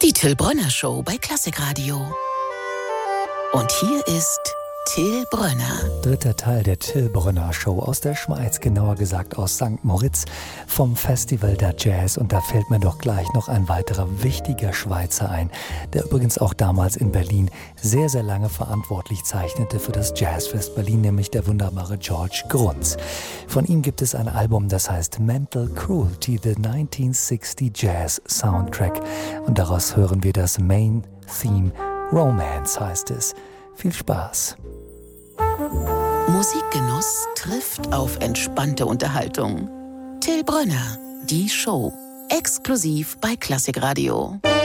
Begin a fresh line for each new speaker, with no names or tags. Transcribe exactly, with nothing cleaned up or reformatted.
Die Till Brönner Show bei Klassikradio. Und hier ist Till Brönner.
Dritter Teil der Till Brönner Show aus der Schweiz, genauer gesagt aus Sankt Moritz, vom Festival der Jazz. Und da fällt mir doch gleich noch ein weiterer wichtiger Schweizer ein, der übrigens auch damals in Berlin sehr, sehr lange verantwortlich zeichnete für das Jazzfest Berlin, nämlich der wunderbare George Gruntz. Von ihm gibt es ein Album, das heißt Mental Cruelty, the neunzehnhundertsechzig Jazz Soundtrack. Und daraus hören wir das Main Theme, Romance heißt es. Viel Spaß.
Musikgenuss trifft auf entspannte Unterhaltung. Till Brönner, die Show. Exklusiv bei Klassikradio.